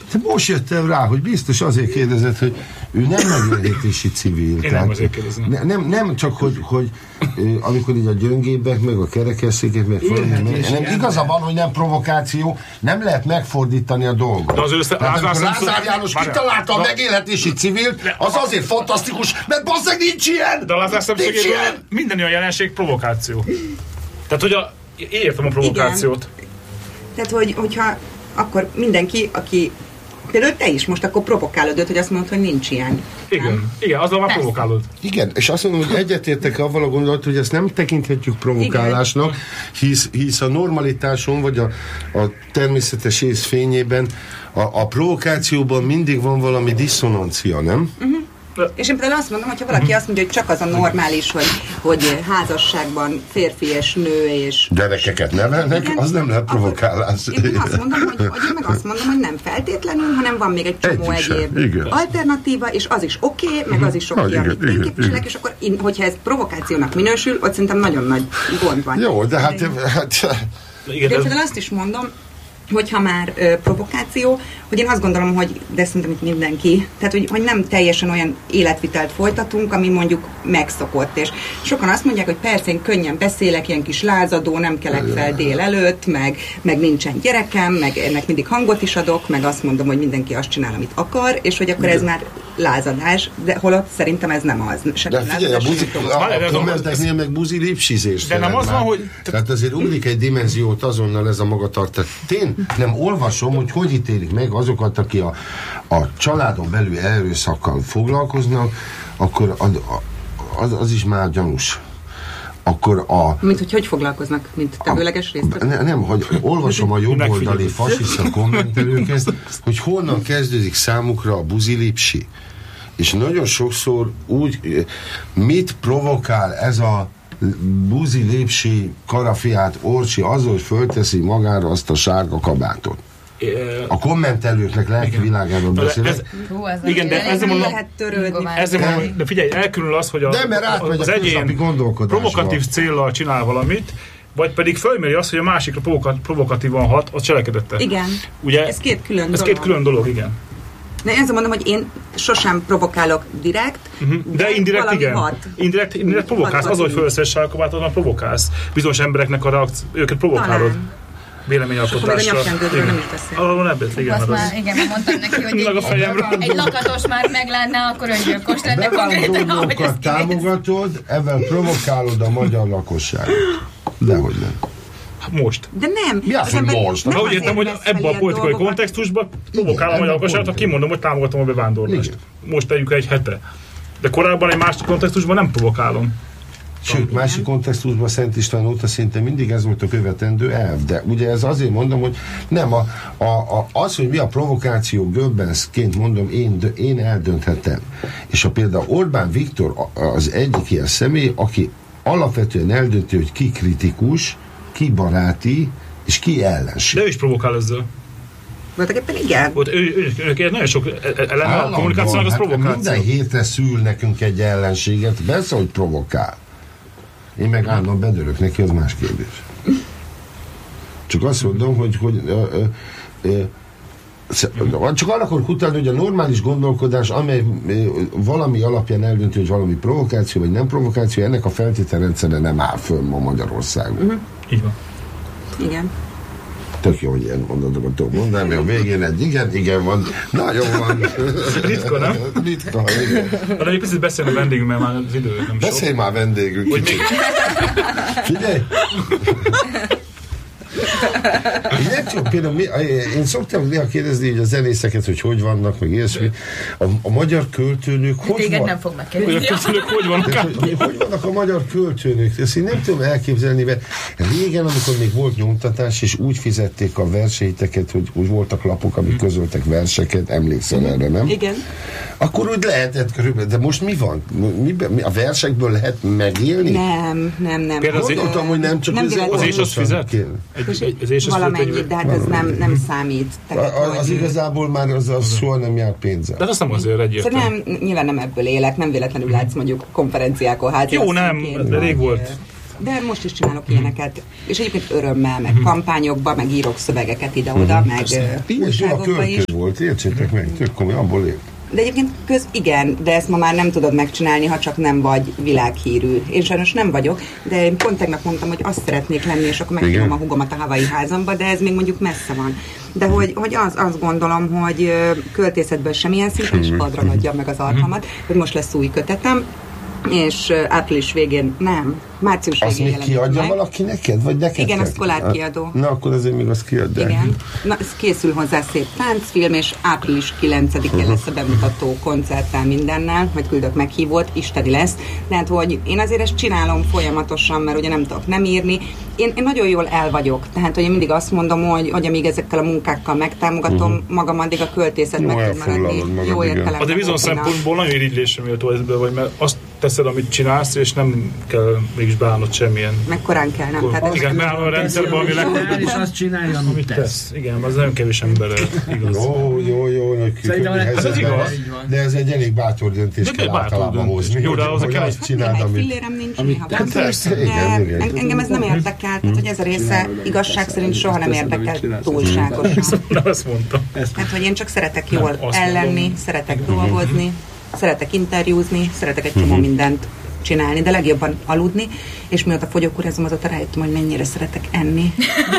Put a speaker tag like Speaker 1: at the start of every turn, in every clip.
Speaker 1: Te most jöttem rá, hogy biztos azért kérdezett, hogy ő nem megélhetési civil.
Speaker 2: Én nem azért kérdezem.
Speaker 1: Nem csak, hogy amikor így a gyöngébbek, meg a kerekesszékek, meg nem igaza van, hogy nem provokáció, nem lehet megfordítani a dolgot.
Speaker 2: De az
Speaker 1: amikor Lázár János kitalálta a megélhetési civilt, az azért fantasztikus, mert basszeg nincs ilyen!
Speaker 2: De a Lázár szemszögéből minden olyan jelenség provokáció. Tehát, hogy értem a provokációt.
Speaker 3: Igen. Tehát, hogyha akkor mindenki, aki például te is most akkor provokálod őt, hogy azt mondod, hogy nincs ilyen.
Speaker 2: Igen, azzal már provokálod.
Speaker 1: Igen, és azt mondom, hogy egyetértek avval a gondolat, hogy ezt nem tekinthetjük provokálásnak, hisz a normalitáson, vagy a természetes ész fényében a provokációban mindig van valami diszonancia, nem?
Speaker 3: És én például azt mondom, hogyha valaki azt mondja, hogy csak az a normális, hogy házasságban férfi és nő és...
Speaker 1: gyerekeket nevelnek, igen, az nem lehet provokálás.
Speaker 3: Én azt mondom, hogy én meg azt mondom, hogy nem feltétlenül, hanem van még egy csomó egyéb alternatíva, és az is oké, meg az is oké, amit én képviselek, és akkor hogyha ez provokációnak minősül, ott szerintem nagyon nagy gond van.
Speaker 1: Jó, de hát...
Speaker 3: De például azt is mondom, hogyha már provokáció, hogy én azt gondolom, hogy, de szerintem itt mindenki, tehát hogy nem teljesen olyan életvitelt folytatunk, ami mondjuk megszokott, és sokan azt mondják, hogy persze én könnyen beszélek, ilyen kis lázadó, nem kelek fel délelőtt, meg nincsen gyerekem, meg ennek mindig hangot is adok, meg azt mondom, hogy mindenki azt csinál, amit akar, és hogy akkor ez már lázadás, de holott szerintem ez nem az.
Speaker 1: De figyelj, a kommenteknél meg buzi lipsizés.
Speaker 2: De nem az van, hogy...
Speaker 1: Tehát azért ugrik egy dimenziót azonnal ez a magatartás. Én nem olvasom, hogy ítélik meg azokat, aki a családon belül erőszakkal foglalkoznak, akkor az is már gyanús. Akkor
Speaker 3: Mint hogy foglalkoznak, mint tevőleges részt?
Speaker 1: Nem, hogy olvasom a jobboldali fasiszta kommentelőket, hogy honnan kezdődik számukra a buzilipsi. És nagyon sokszor úgy, mit provokál ez a buzilipsi karafiát Orsi azzal, hogy fölteszi magára azt a sárga kabátot. A kommentelőknek lelki világában beszélek.
Speaker 2: Igen, de ezzel mondom, de figyelj, elkülönül az, hogy az egyén provokatív céllal csinál valamit, vagy pedig fölméri azt, hogy a másikra provokatívan hat, az cselekedette.
Speaker 3: Igen.
Speaker 2: Ugye,
Speaker 3: ez két külön dolog.
Speaker 2: Ez két külön dolog, igen.
Speaker 3: De én azt mondom, hogy én sosem provokálok direkt,
Speaker 2: de indirekt igen. Indirekt provokálsz. Az, hogy fölszes sárkabát, azon provokálsz. Bizonyos embereknek a őket provokálod. Véleményalkotásra.
Speaker 3: Akkor nem is beszél.
Speaker 2: Arról nem beszél, igen.
Speaker 4: Azt már, igen, mondtam neki, hogy egy lakatos már meg lenne, akkor öngyilkos lenne konkrétan, ahogy ezt
Speaker 1: támogatod, ebben provokálod a magyar lakosságot. Dehogy nem.
Speaker 2: Most.
Speaker 3: De nem.
Speaker 1: Mi az, hogy most?
Speaker 2: Na, úgy értem, hogy ebben a politikai kontextusban provokálom a magyar lakosságot, ha kimondom, hogy támogatom a bevándorlást. Most tegyük egy hete. De korábban egy másik kontextusban nem provokálom.
Speaker 1: Sőt, másik kontextusban Szent István óta szinte mindig ez volt a követendő elv. De ugye ez azért mondom, hogy nem, az, hogy mi a provokáció Goebbelsként mondom, én eldönthetem. És ha például Orbán Viktor az egyik ilyen személy, aki alapvetően eldönti, hogy ki kritikus, ki baráti, és ki ellenség.
Speaker 2: De ő is provokál ezzel.
Speaker 3: Voltaképpen igen.
Speaker 2: Ők nagyon sok eleme a kommunikációnak, az provokáció.
Speaker 1: Minden hétre szül nekünk egy ellenséget, persze, hogy provokál. Én meg állandóan bedörök neki, az más kérdés. Csak azt mondom, hogy csak arra akarok utalni, hogy a normális gondolkodás, amely valami alapján eldöntő, hogy valami provokáció, vagy nem provokáció, ennek a feltételrendszere nem áll föl ma Magyarországon.
Speaker 2: Így van.
Speaker 3: Igen.
Speaker 1: Tök jó, hogy ilyen mondatokat tudok mondani, a végén egy igen van. Nagyon van.
Speaker 2: Ritka, nem?
Speaker 1: Ritka, igen.
Speaker 2: De egy picit beszélni a vendégünk, mert már az idő nem sok.
Speaker 1: Beszélj már vendégünk. Figyelj! Például én szoktam néha kérdezni hogy a zenészeket, hogy vannak, meg ilyesmi. A magyar költőnők hogy
Speaker 4: vannak?
Speaker 1: van?
Speaker 4: Nem fog megkérdezni.
Speaker 2: Hogy vannak?
Speaker 1: Hogy vannak a magyar költőnők? Ezt én nem tudom elképzelni, mert régen, amikor még volt nyomtatás, és úgy fizették a versenyteket, hogy úgy voltak lapok, amik közöltek verseket, emlékszel erre, nem?
Speaker 3: Igen.
Speaker 1: Akkor úgy lehetett körülbelül, de most mi van? A versekből lehet megélni?
Speaker 3: Nem.
Speaker 1: Gondoltam, hogy nem, csak
Speaker 2: az és az fizet?
Speaker 3: Valamennyit, de hát ez nem számít.
Speaker 1: Az igazából már az soha nem jár pénzzel.
Speaker 2: De azt nem azért egyértelmű.
Speaker 3: Szerintem nyilván nem ebből élek, nem véletlenül látsz mondjuk konferenciákon,
Speaker 2: Jó, nem, de rég volt.
Speaker 3: De most is csinálok ilyeneket, és egyébként örömmel, meg kampányokban, meg írok szövegeket ide-oda, meg
Speaker 1: újságokba is. Volt, értsétek meg, tök komoly, abból él.
Speaker 3: De egyébként igen, de ezt ma már nem tudod megcsinálni, ha csak nem vagy világhírű. Én sajnos nem vagyok, de én pont tegnap mondtam, hogy azt szeretnék lenni, és akkor meghívom a húgomat a Hawaii házamba, de ez még mondjuk messze van. De hogy azt gondolom, hogy költészetből semmilyen szinten is padra adjam meg az alkalmat, hogy most lesz új kötetem, és április végén, március végén
Speaker 1: jelenik. Azt még kiadja valaki neked, vagy neked?
Speaker 3: Igen, az Kolár kiadó.
Speaker 1: Na, akkor azért még azt kiadják.
Speaker 3: Igen. Na, ez készül hozzá szép táncfilm, és április 9-én lesz a bemutató koncerttel mindennel, hogy küldök meghívót, isteni lesz. Tehát, hogy én azért ezt csinálom folyamatosan, mert ugye nem tudok nem írni. Én nagyon jól el vagyok. Tehát, hogy én mindig azt mondom, hogy amíg ezekkel a munkákkal megtámogatom magam, addig a költészet meg tud maradni. Jó értelemben.
Speaker 2: De bizony szempontból nagyon irigylésre méltó ezből, vagy mert azt teszed, amit csinálsz, és nem kell mégis beállnod semmilyen.
Speaker 3: Meg korán kell, nem? Tehát
Speaker 2: igen, beállod a rendszerben, ami
Speaker 5: legjobb. És azt csinálja, amit tesz.
Speaker 2: Igen, az nagyon kevés ember igaz.
Speaker 1: Jó, de ez egy elég bátor döntés kell általában hozni.
Speaker 2: Jó, de az a
Speaker 1: azt csináld,
Speaker 3: amit... Fillérem nincs néha. Engem ez nem érdekel, tehát hogy ez a része igazság szerint soha nem érdekel túlságosan.
Speaker 2: Azt mondtam.
Speaker 3: Tehát, hogy én csak szeretek jól ellenni, szeretek dolgozni, szeretek interjúzni, szeretek egy csomó mindent csinálni, de legjobban aludni, és mióta fogyókúrázom, azóta rájöttem, hogy mennyire szeretek enni.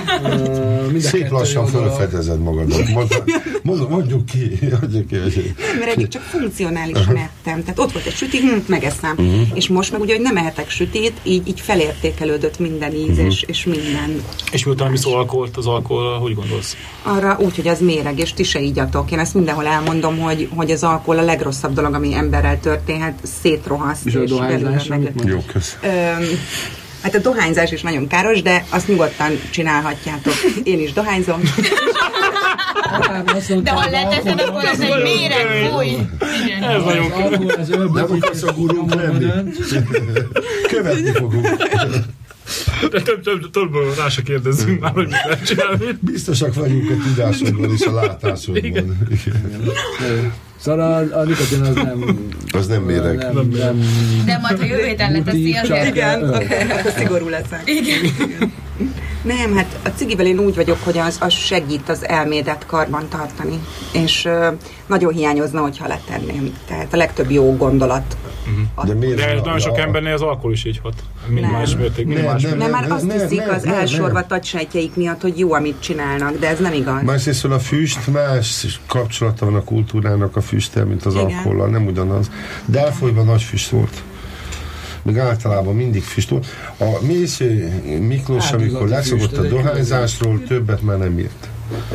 Speaker 1: Szép lassan felfedezed magadat. Mondjuk ki.
Speaker 3: Mert eddig csak funkcionálisan ettem. Tehát ott volt egy süti, megeszem. És most meg ugye, hogy nem ehetek sütit, így felértékelődött minden íz, és minden.
Speaker 2: És miután mi szó alkoholt, az alkohol, hogy gondolsz?
Speaker 3: Arra úgy, hogy az méreg, és ti se igyatok. Én ezt mindenhol elmondom, hogy az alkohol a legrosszabb dolog, ami emberrel történhet, szétrohaszt.
Speaker 5: És a dohányzás,
Speaker 1: jó, kösz.
Speaker 3: Hát a dohányzás is nagyon káros, de azt nyugodtan csinálhatjátok. Én is dohányzom.
Speaker 4: De ha leteszed, akkor ez egy méreg, fúj!
Speaker 2: Ez nagyon
Speaker 1: kösz. Nem akarsz a gurunk lenni. Követni fogunk.
Speaker 2: De többől rá se kérdezzünk már, hogy mit lehet csinálni.
Speaker 1: Biztosak vagyunk a tudásodban és a látásodban. Igen.
Speaker 5: Szóval a nikotin az nem...
Speaker 1: Az nem méreg.
Speaker 4: De majd, ha jövő héten leteszi, azért...
Speaker 3: Igen, akkor szigorú leszek.
Speaker 4: Igen.
Speaker 3: Nem, hát a cigivel én úgy vagyok, hogy az segít az elmédet karban tartani. És nagyon hiányozna, hogyha letenném. Tehát a legtöbb jó gondolat.
Speaker 2: De nagyon sok embernél az alkohol is így hat. Minimális mértékben.
Speaker 3: Nem, már azt hiszik az elsorvat agysejtjeik miatt, hogy jó, amit csinálnak, de ez nem igaz.
Speaker 1: Másrészt a füst, más kapcsolata van a kultúrának a füsttel, mint az alkohollal, nem ugyanaz. Delfolyban nagy füst volt. Meg általában mindig füst volt. A Mésző Miklós, amikor leszokott a dohányzásról, többet már nem írt.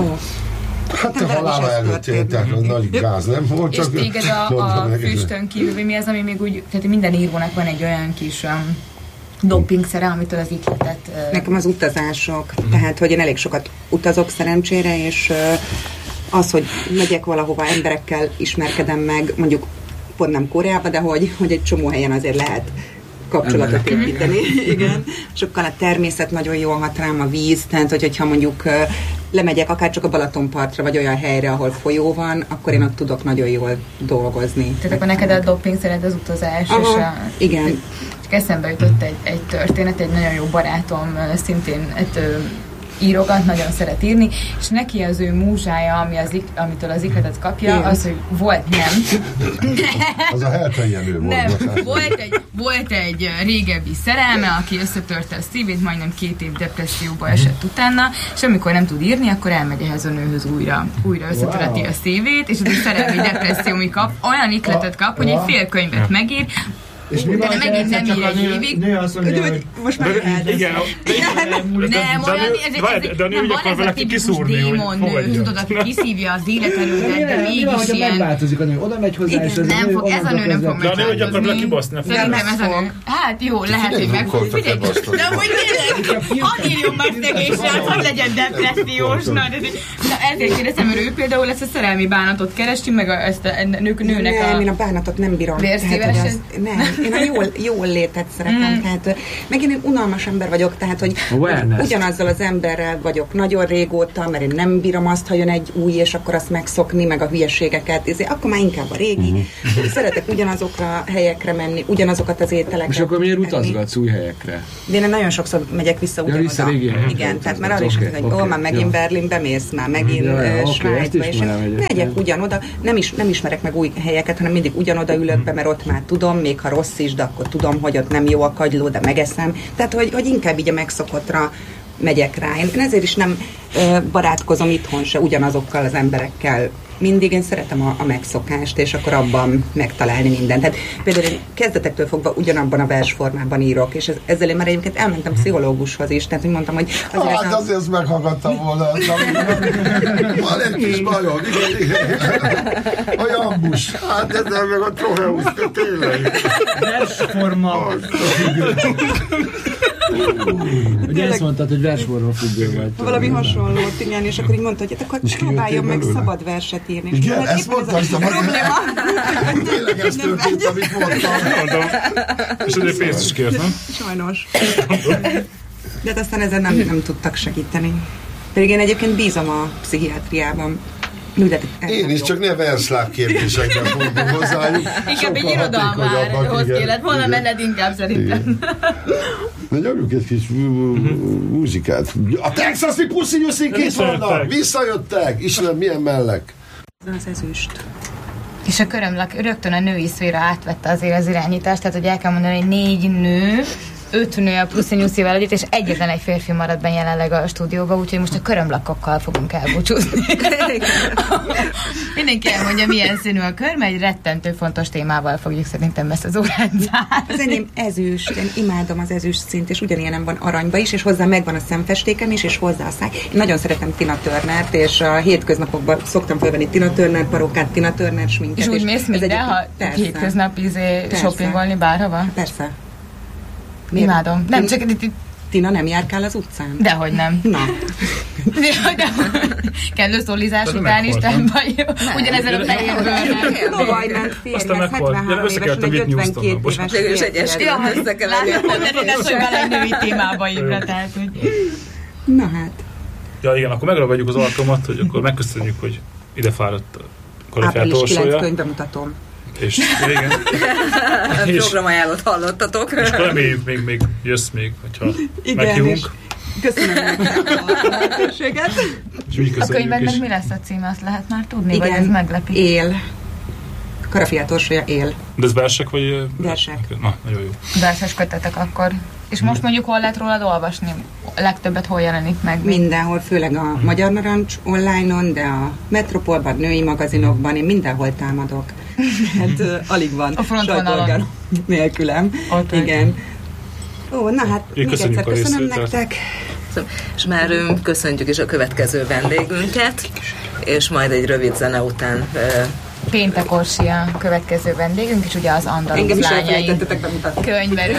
Speaker 1: Hát a halála előtt, tehát a nagy gáz nem volt.
Speaker 4: És téged a füstön kívül, mi az, ami még úgy, tehát minden írónak van egy olyan kis dopingszere, amitől az ihletet...
Speaker 3: Nekem az utazások, tehát hogy én elég sokat utazok szerencsére, és az, hogy megyek valahova, emberekkel ismerkedem meg, mondjuk pont nem Koreába, de hogy egy csomó helyen azért lehet kapcsolatot építeni. Igen. Sokkal a természet nagyon jól hat rám, a víz, tehát hogyha mondjuk lemegyek akár csak a Balatonpartra, vagy olyan helyre, ahol folyó van, akkor én ott tudok nagyon jól dolgozni.
Speaker 4: Tehát akkor neked a doping szeret az utazás.
Speaker 3: Aha, és igen.
Speaker 4: Csak eszembe jutott egy történet, egy nagyon jó barátom szintén írogat, nagyon szeret írni, és neki az ő múzsája, amitől az ihletet kapja, igen. Az, hogy volt nem.
Speaker 1: Az a Heltenjenő volt.
Speaker 4: Nem, volt egy régebbi szerelme, aki összetörte a szívét, majdnem 2 év depresszióba esett utána, és amikor nem tud írni, akkor elmegy ehhez a nőhöz újra összetöreti a szívét, és az egy szerelmi depressziómi kap, olyan ihletet kap, hogy egy fél könyvet megír,
Speaker 5: és mi van,
Speaker 4: megint nem ír egy évig.
Speaker 5: Nő azt mondja, hogy
Speaker 3: most már
Speaker 2: igen.
Speaker 4: Nem, olyan,
Speaker 2: de a nő úgy akar vele kiszúrni,
Speaker 4: hogy tudod, aki kiszívja az életerődet, de mégis ilyen...
Speaker 5: megváltozik a nő, oda megy hozzá, és
Speaker 4: nem fog, ez a nő nem fog megváltozni.
Speaker 2: De a nő úgy akar vele kibaszni.
Speaker 4: Szerintem ez a nő. Hát jó, lehet, hogy meg fog. De amúgy tényleg, hadd írjon meg szegény srác, hadd legyen depressziós. Na ezért kérdezem, mert ő például ezt a szerelmi bánatot keresi, meg ezt a nőnek a...
Speaker 3: Nem, én a bánatot nem bírom.
Speaker 4: Vérszíveset?
Speaker 3: Nem. Én a jól létet szeretem, tehát meg én unalmas ember vagyok, tehát hogy ugyanazzal az emberrel vagyok nagyon régóta, mert én nem bírom azt, ha jön egy új, és akkor azt megszokni, meg a hülyeségeket, akkor már inkább a régi. Szeretek ugyanazokra a helyekre menni, ugyanazokat az ételeket.
Speaker 5: És akkor miért utazgatsz új helyekre?
Speaker 3: De én nagyon sokszor megyek vissza ugyanoda. Igen, tehát már arra is hogy már megint Berlinbe mész, már megint Svájcba, és megyek ugyanoda. Nem ismerek meg új helyeket, hanem mindig ugyanoda ülök be, mert ott már tudom, még ha rossz is, de akkor tudom, hogy ott nem jó a kagyló, de megeszem. Tehát, hogy inkább így a megszokottra megyek rá. Én ezért is nem barátkozom itthon se ugyanazokkal az emberekkel. Mindig én szeretem a megszokást, és akkor abban megtalálni mindent. Tehát például én kezdetektől fogva ugyanabban a versformában írok, és ezzel én már egyébként elmentem pszichológushoz is, tehát hogy mondtam, hogy...
Speaker 1: Azért ezt meghallgattam volna. Van egy kis bajom, igen. A jambus. Hát ezzel meg a Troheus, tényleg.
Speaker 5: Versforma. Ugye ezt mondtad, hogy versforma függő vagy.
Speaker 3: Valami hasonlót, igen, és akkor így mondta, hogy akkor próbáljon meg szabad verset írni.
Speaker 1: Igen, ezt mondtam, tényleg ez történt, amit mondtam.
Speaker 2: És azért pénzt is kért, nem?
Speaker 3: Sajnos. De hát aztán ezen nem tudtak segíteni. Pedig én egyébként bízom a pszichiátriában.
Speaker 1: Én is, csak ne verszlág kérdésekben fogom hozzájuk.
Speaker 4: Inkább egy irodalmárhoz kellett volna menned inkább szerintem.
Speaker 1: Na gyarjuk egy kis muzsikát. A texasi pusszinyuszik itt vannak! Visszajöttek! Istenem, milyen mellek!
Speaker 3: Az ezüst.
Speaker 4: És a körömlak rögtön a női szféra átvette azért az irányítást, tehát hogy el kell mondani, hogy 4 nő, 5 nő a Pusszinyuszival együtt, és egyetlen egy férfi marad benne jelenleg a stúdióban, úgyhogy most a körömlakokkal fogunk elbúcsúzni. Mindenki elmondja, milyen színű a körm, egy rettentő fontos témával fogjuk szerintem ezt az órát zárni.
Speaker 3: Az enyém ezüst, én imádom az ezüst színt, és ugyanilyenem van aranyba is, és hozzá megvan a szemfestékem is, és hozzá a száj. Én nagyon szeretem Tina Turnert, és a hétköznapokban szoktam felvenni Tina Turner parókát, Tina Turner sminket.
Speaker 4: És úgy mész minden, ha hétköznap shoppingolni bárhova?
Speaker 3: Persze.
Speaker 4: Imádom. Nem, csak
Speaker 3: Tina nem járkál az utcán?
Speaker 4: Dehogy nem.
Speaker 3: Na.
Speaker 4: Kellő szólizás után is, vagy ugyanezen a fehérből.
Speaker 3: Tovaj ment férjhez, 73 éves, meg 52 éves.
Speaker 4: Össze kell lenni. Ez, hogy bele egy női témába ébred, tehát, hogy...
Speaker 3: Na hát.
Speaker 2: Ja igen, akkor megragadjuk az alkalmat, hogy akkor megköszönjük, hogy ide fáradt a Karafiát
Speaker 3: Április 9 könyvbemutatom.
Speaker 2: És igen.
Speaker 3: Programajánlót hallottatok.
Speaker 2: És reméljük még jössz még, hogyha meghívunk.
Speaker 3: Köszönöm a lehetőséget.
Speaker 4: A könyvednek mi lesz a címe, azt lehet már tudni? Igen, vagy ez meglepi?
Speaker 3: Él. Karafiát Orsolya él.
Speaker 2: De ez versek vagy?
Speaker 3: Versek.
Speaker 2: Na, nagyon jó.
Speaker 4: Verses kötetek akkor. És most mondjuk hol lehet rólad olvasni? Legtöbbet hol jelenik meg?
Speaker 3: Mindenhol, főleg a Magyar Narancs online-on, de a Metropolban, női magazinokban, én mindenhol támadok. Hát alig van sajtóorgán nélkülem.
Speaker 4: Ott
Speaker 3: igen. Ó, na hát még egyszer köszönöm nektek.
Speaker 6: És már köszöntjük is a következő vendégünket, és majd egy rövid zene után...
Speaker 4: Péntek Orsi a következő vendégünk, és ugye az Andalúz lányai könyvedről.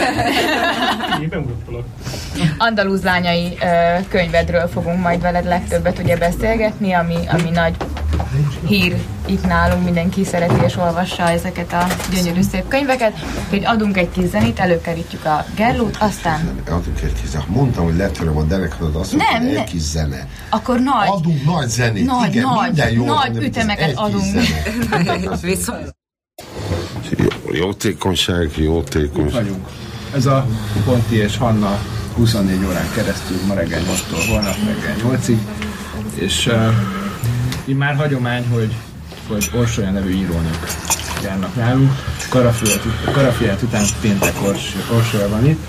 Speaker 4: Andalúz lányai könyvedről fogunk majd veled legtöbbet ugye beszélgetni, ami nagy hír itt nálunk, mindenki szereti és olvassa ezeket a gyönyörű szép könyveket. Hogy adunk egy kis zenét, előkerítjük a Gerlót, aztán...
Speaker 1: Adunk egy kis zenét. Mondtam, hogy letöröm a derekedet, azt mondtam, hogy egy kis zene.
Speaker 4: Akkor nagy...
Speaker 1: Adunk nagy zenét.
Speaker 4: Nagy,
Speaker 1: igen,
Speaker 4: nagy, nagy ütemeket adunk.
Speaker 1: Jótékonyság.
Speaker 5: Vagyunk. Ez a Ponti és Hanna 24 órán keresztül, ma reggel 8-tól holnap reggel 8-ig, és így már hagyomány, hogy Orsolya nevű írónők járnak nálunk. Karafiát után Péntek Orsolya van itt.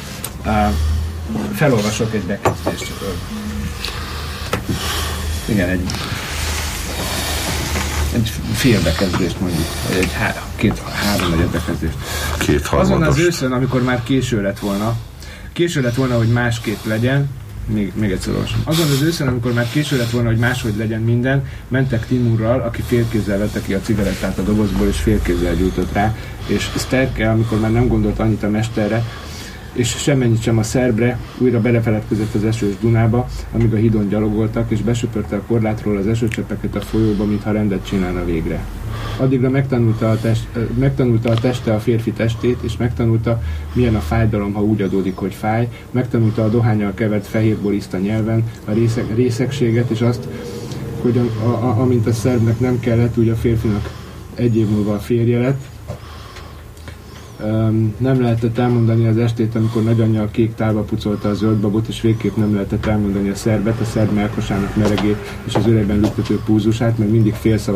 Speaker 5: Felolvasok egy bekezdést. Igen, egy fél bekezdést mondjuk, vagy három vagy bekezdést. Azon az őszön, amikor már késő lett volna, hogy másképp legyen, még egyszer olvasom. Azon az őszön, amikor már késő lett volna, hogy máshogy legyen minden, mentek Timurral, aki félkézzel vette ki a cigarettát a dobozból, és félkézzel gyújtott rá, és Sterke, amikor már nem gondolt annyit a mesterre, és semmennyit sem a szerbre, újra belefeledkezett az esős Dunába, amíg a hídon gyalogoltak, és besöpörte a korlátról az esőcseppeket a folyóba, mintha rendet csinálna végre. Addigra megtanulta a teste a férfi testét, és megtanulta, milyen a fájdalom, ha úgy adódik, hogy fáj. Megtanulta a dohánnyal kevert fehér boriszta nyelven a részegséget, és azt, hogy amint a szervnek nem kellett, úgy a férfinak egy év múlva a férje lett. Nem lehetett elmondani az estét, amikor nagyanyja a kék tálba pucolta a zöldbabot, és végképp nem lehetett elmondani a szerb melkasának melegét és az öregben lüktető púzusát, mert mindig félszavak